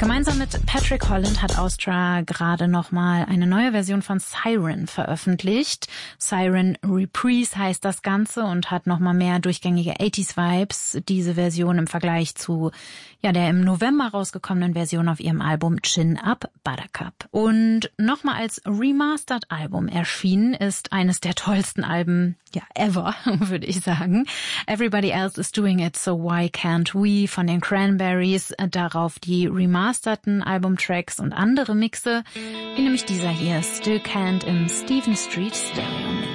Gemeinsam mit Patrick Holland hat Austra gerade nochmal eine neue Version von Siren veröffentlicht. Siren Reprise heißt das Ganze und hat nochmal mehr durchgängige 80s-Vibes. Diese Version im Vergleich zu der im November rausgekommenen Version auf ihrem Album Chin Up Buttercup. Und nochmal als Remastered-Album erschienen ist eines der tollsten Alben, ever, würde ich sagen. Everybody Else is Doing It, So Why Can't We von den Cranberries. Darauf die remasterten Albumtracks und andere Mixe, wie nämlich dieser hier, Still Can't im Stephen Street Stereo Mix.